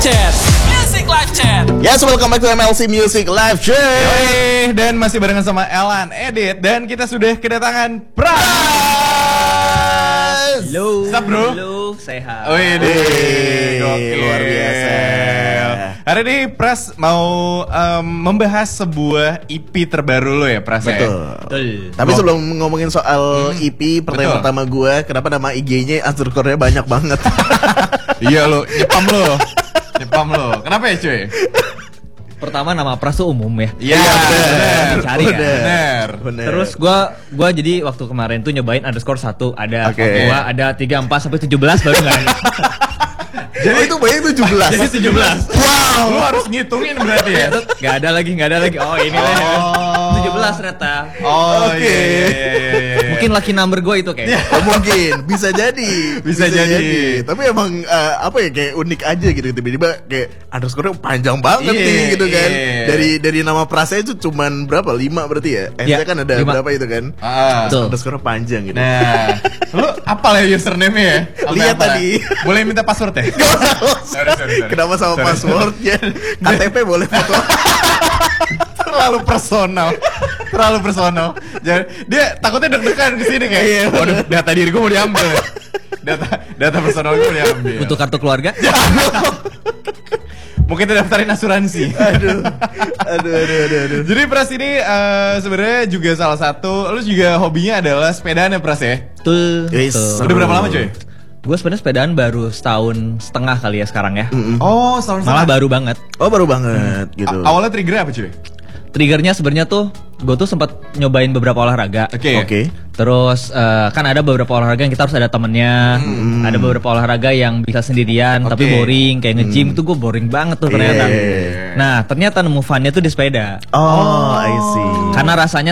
Chat Music Live Chat. Yes, welcome back to MLC Music Live Chat. Yoi, dan masih barengan sama Elan Edit. Dan kita sudah kedatangan Pras. Halo. Sup, bro? Halo, sehat. Wih, gokil, luar biasa. Hari ini Pras mau membahas sebuah EP terbaru lo ya, Pras. Betul. Tapi sebelum ngomongin soal EP, pertanyaan betul. pertama gue, kenapa nama IG-nya underscore-nya banyak banget? Iya lo, nyepam lo. Nyepam lo. Kenapa ya, cuy? Pertama nama Pras tuh umum ya. Iya, benar. Cari kan? Benar. Bener. Terus gua jadi waktu kemarin tuh nyobain underscore 1 ada Oke. gua ada 3, 4 sampai 17 baru enggak ada. Jadi itu banyak 17. Jadi 17. Wow, lo harus ngitungin berarti ya. Enggak ada lagi. Oh, ini lah. 17 ternyata. Oh, Oke. iya. Mungkin lucky number gua itu kayaknya. Oh, mungkin bisa jadi. Bisa jadi. Tapi emang apa ya, kayak unik aja gitu, tiba-tiba kayak underscore-nya panjang banget Iya, nih gitu kan. iya. Dari nama Prasnya itu cuman berapa? 5 berarti ya? Iya, N-nya kan ada 5. berapa itu kan? Betul. Underscore panjang gitu. Nah, lu apal ya username-nya ya? Lihat Apa? tadi. Boleh minta password ya? Sorry. Kenapa sama Sorry. passwordnya? KTP boleh foto. Terlalu personal. Jadi dia takutnya deg-degan kesini kayak, Iya. waduh, data diri gue mau diambil. Data personal gue mau diambil. Butuh kartu keluarga? Mungkin kita daftarin asuransi. Aduh. Jadi Pras ini sebenarnya juga salah satu, lu juga hobinya adalah sepedaan ya, Pras ya? Betul. Yes. Udah berapa lama, cuy? Gue sebenarnya sepedaan baru setahun setengah kali ya sekarang ya. Oh, setahun Malah setengah. baru banget. Oh, baru banget gitu. Awalnya triggernya apa, cuy? Triggernya sebenarnya tuh gue tuh sempat nyobain beberapa olahraga. Oke. Terus kan ada beberapa olahraga yang kita harus ada temennya. Ada beberapa olahraga yang bisa sendirian tapi Oke. boring. Kayak nge-gym tuh gue boring banget tuh ternyata. Iya. Nah ternyata nemu funnya tuh di sepeda. Oh, I see. Karena rasanya